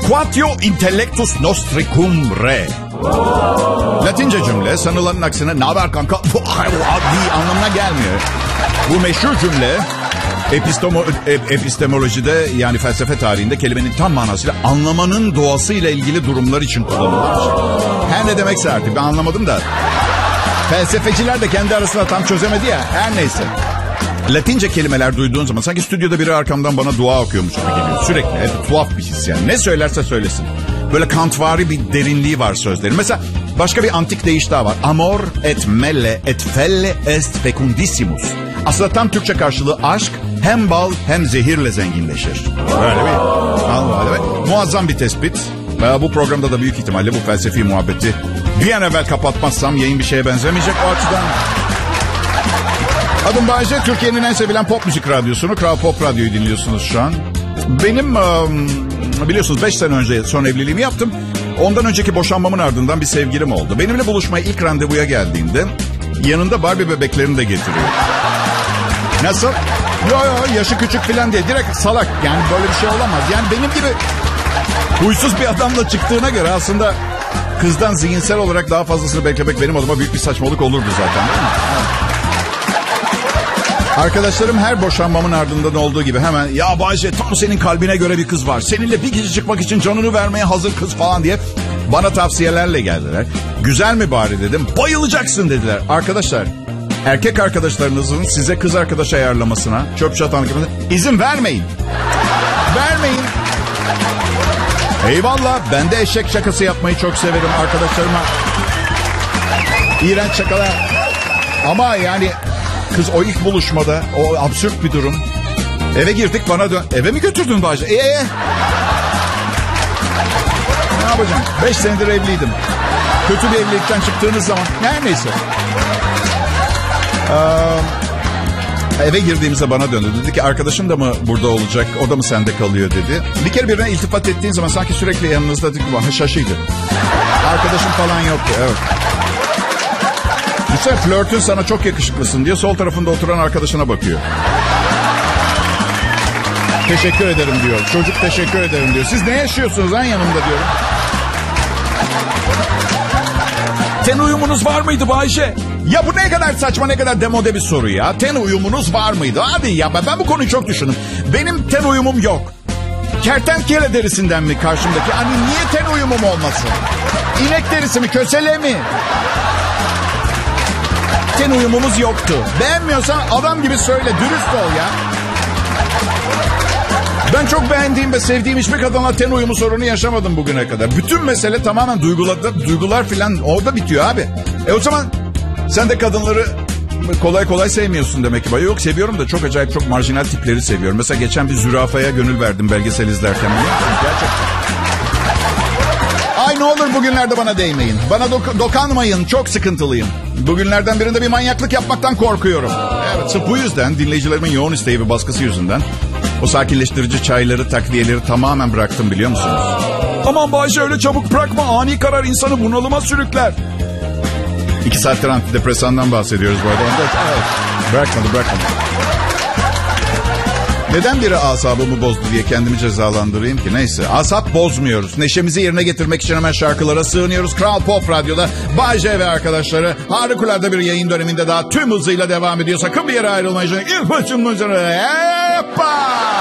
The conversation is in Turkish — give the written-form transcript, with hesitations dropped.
Sequatio intellectus nostri cum re. Latince cümle sanılanın aksine "ne haber kanka" anlamına gelmiyor. Bu meşhur cümle epistemolojide, yani felsefe tarihinde kelimenin tam manasıyla anlamanın doğasıyla ilgili durumlar için kullanılmış. Her ne demekse artık ben anlamadım da. Felsefeciler de kendi arasında tam çözemedi ya. Her neyse. Latince kelimeler duyduğun zaman sanki stüdyoda biri arkamdan bana dua okuyormuş gibi geliyor. Sürekli hep tuhaf bir his yani. Ne söylerse söylesin. Böyle kantvari bir derinliği var sözlerin. Mesela başka bir antik deyiş daha var. Amor et melle et felle est fecundissimus. Aslında tam Türkçe karşılığı aşk hem bal hem zehirle zenginleşir. Böyle bir muazzam bir tespit. Bu programda da büyük ihtimalle bu felsefi muhabbeti bir an evvel kapatmazsam yayın bir şeye benzemeyecek o açıdan. Adım Bayece, Türkiye'nin en sevilen pop müzik radyosunu, Kral Pop Radyo'yu dinliyorsunuz şu an. Benim biliyorsunuz 5 sene önce son evliliğimi yaptım. Ondan önceki boşanmamın ardından bir sevgilim oldu. Benimle buluşmaya ilk randevuya geldiğinde yanında Barbie bebeklerini de getiriyor. Nasıl? Yo yaşı küçük falan diye, direkt salak. Yani böyle bir şey olamaz. Yani benim gibi huysuz bir adamla çıktığına göre aslında kızdan zihinsel olarak daha fazlasını beklemek benim adıma büyük bir saçmalık olurdu zaten, değil mi? Arkadaşlarım her boşanmamın ardından olduğu gibi hemen "ya Bayce, tam senin kalbine göre bir kız var. Seninle bir gece çıkmak için canını vermeye hazır kız" falan diye bana tavsiyelerle geldiler. Güzel mi bari dedim. Bayılacaksın dediler. Arkadaşlar, erkek arkadaşlarınızın size kız arkadaş ayarlamasına, çöp çatanlık izin vermeyin. Vermeyin. Eyvallah, ben de eşek şakası yapmayı çok severim arkadaşlarıma. İğrenç şakalar. Ama yani kız o ilk buluşmada, o absürt bir durum. Eve girdik, bana dön. Eve mi götürdün Bayce? Ne yapacağım? 5 senedir evliydim. Kötü bir evlilikten çıktığınız zaman. Her neyse. Eve girdiğimizde bana döndü. Dedi ki arkadaşın da mı burada olacak? O da mı sende kalıyor dedi. Bir kere birine iltifat ettiğin zaman sanki sürekli yanınızda şaşıydı. Arkadaşım falan yoktu. Evet. Mesela flörtün sana çok yakışıklısın diye sol tarafında oturan arkadaşına bakıyor. Teşekkür ederim diyor. Çocuk teşekkür ederim diyor. Siz ne yaşıyorsunuz lan yanımda diyorum. Ten uyumunuz var mıydı Bayce? Ya bu ne kadar saçma, ne kadar demode bir soru ya. Ten uyumunuz var mıydı? Hadi ya, ben bu konuyu çok düşündüm. Benim ten uyumum yok. Kertenkele derisinden mi karşımdaki? Hani niye ten uyumum olmasın? İnek derisi mi, kösele mi? Ten uyumumuz yoktu. Beğenmiyorsan adam gibi söyle, dürüst ol ya. Ben çok beğendiğim ve sevdiğim hiçbir kadınla ten uyumu sorunu yaşamadım bugüne kadar. Bütün mesele tamamen duygular filan orada bitiyor abi. O zaman sen de kadınları kolay kolay sevmiyorsun demek ki. Yok, seviyorum da çok acayip, çok marjinal tipleri seviyorum. Mesela geçen bir zürafaya gönül verdim belgesel izlerken. Gerçekten. Ay ne olur bugünlerde bana değmeyin. Bana dokanmayın, çok sıkıntılıyım. Bugünlerden birinde bir manyaklık yapmaktan korkuyorum. Evet, sırf bu yüzden, dinleyicilerimin yoğun isteği ve baskısı yüzünden o sakinleştirici çayları, takviyeleri tamamen bıraktım, biliyor musunuz? Aman Bayce, öyle çabuk bırakma. Ani karar insanı bunalıma sürükler. 2 saattir antidepresandan bahsediyoruz bu arada. Evet, bırakmadım. Neden biri asabımı bozdu diye kendimi cezalandırayım ki? Neyse, asap bozmuyoruz. Neşemizi yerine getirmek için hemen şarkılara sığınıyoruz. Kral Pop Radyo'da Bayce ve arkadaşları harikulade bir yayın döneminde daha tüm hızıyla devam ediyor. Sakın bir yere ayrılmayın. İlk başımın üzerine. Hoppa!